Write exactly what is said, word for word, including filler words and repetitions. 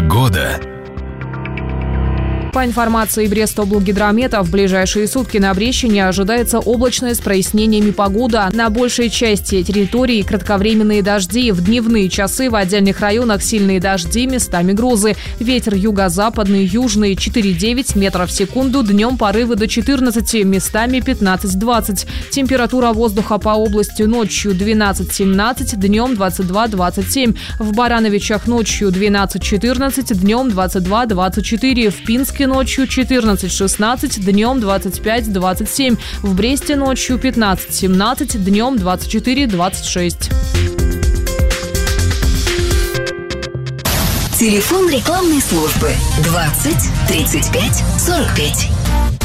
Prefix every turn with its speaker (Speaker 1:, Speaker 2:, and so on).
Speaker 1: Погода.
Speaker 2: По информации Брестоблгидромета, в ближайшие сутки на Брещине ожидается облачная с прояснениями погода. На большей части территории кратковременные дожди. В дневные часы в отдельных районах сильные дожди, местами грозы. Ветер юго-западный, южный четыре-девять метров в секунду. Днем порывы до четырнадцати, местами пятнадцать-двадцать. Температура воздуха по области ночью двенадцать-семнадцать, днем двадцать два-двадцать семь. В Барановичах ночью двенадцать-четырнадцать, днем двадцать два-двадцать четыре. В Пинске ночью четырнадцать-шестнадцать, днем двадцать пять-двадцать семь. В Бресте ночью пятнадцать-семнадцать, днем двадцать четыре-двадцать шесть.
Speaker 3: Телефон рекламной службы двадцать тридцать пять сорок пять.